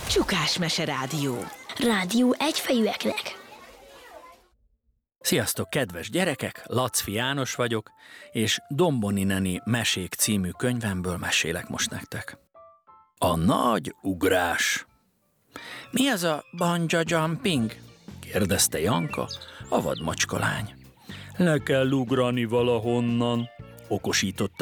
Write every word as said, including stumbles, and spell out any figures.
Csukás Mese Rádió. Rádió egyfejűeknek. Sziasztok, kedves gyerekek! Lacfi János vagyok, és Domboni Neni Mesék című könyvemből mesélek most nektek. A nagy ugrás. Mi az a bungee jumping? Kérdezte Janka, a vadmacska lány. Le kell ugrani valahonnan, okosította